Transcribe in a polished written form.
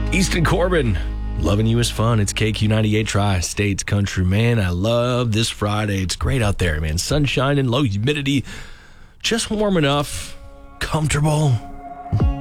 Easton Corbin, loving you is fun. It's KQ98 Tri-States Country. Man, I love this Friday. It's great out there, man. Sun shining, low humidity, just warm enough, comfortable.